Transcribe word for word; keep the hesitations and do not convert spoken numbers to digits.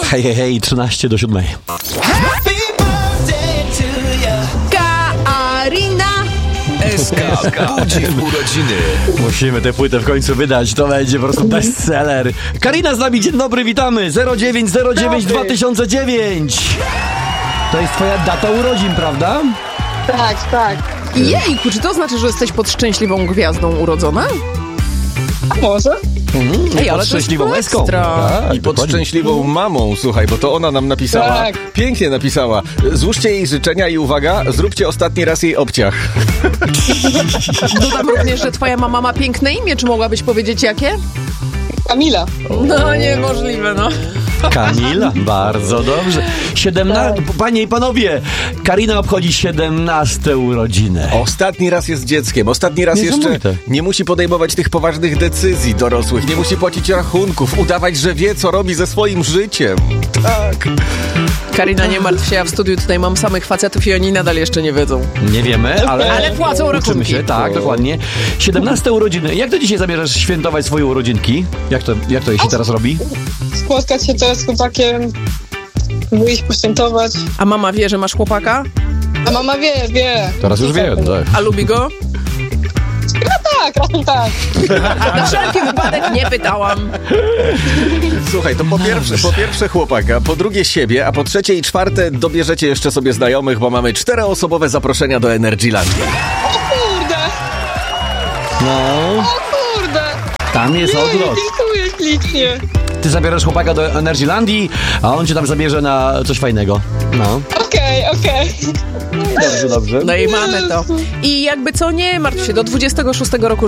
Hej, hej, hej, trzynaście do siódmej. Karina! S K budzi w urodziny. Musimy tę płytę w końcu wydać, to będzie po prostu bestseller. Karina z nami, dzień dobry, witamy. zero dziewięć zero dziewięć dwa tysiące dziewięć. To jest twoja data urodzin, prawda? Tak, tak. Jejku, czy to znaczy, że jesteś pod szczęśliwą gwiazdą urodzona? A może? Mhm, Ej, ale pod to szczęśliwą jest eską. ekstra. Tak, I pod dokładnie. szczęśliwą mamą, słuchaj, bo to ona nam napisała. Tak. Pięknie napisała. Złóżcie jej życzenia i uwaga, zróbcie ostatni raz jej obciach. Dodam również, że twoja mama ma piękne imię. Czy mogłabyś powiedzieć jakie? Kamila. No, niemożliwe, no. Kamila, bardzo dobrze. Siedemna... Panie i panowie, Karina obchodzi siedemnaste urodziny. Ostatni raz jest dzieckiem, ostatni raz jeszcze Niesamowite. nie musi podejmować tych poważnych decyzji dorosłych, nie musi płacić rachunków, udawać, że wie, co robi ze swoim życiem. Tak. Karina, nie martw się, ja w studiu tutaj mam samych facetów i oni nadal jeszcze nie wiedzą. Nie wiemy, ale... Ale płacą Uczymy rachunki. się, tak, dokładnie. siedemnaste urodziny. Jak to dzisiaj zamierzasz świętować swoje urodzinki? Jak to, jak to się teraz robi? Spotkać się teraz z chłopakiem, wyjść poświętować. A mama wie, że masz chłopaka? A mama wie, wie. Teraz już wiem, tak. A lubi go? Tak, raczej tak. Na wszelki wypadek nie pytałam. Słuchaj, to po pierwsze, po pierwsze chłopaka, po drugie siebie, a po trzecie i czwarte dobierzecie jeszcze sobie znajomych, bo mamy czteroosobowe zaproszenia do Energylandii. O kurde, No, o kurde. tam jest Jej, odlot. dziękuję ślicznie. Ty zabierasz chłopaka do Energylandii, a on cię tam zabierze na coś fajnego. No. Okej, okej. Dobrze, dobrze. No i mamy to. I jakby co, nie martw się, do dwudziestego szóstego roku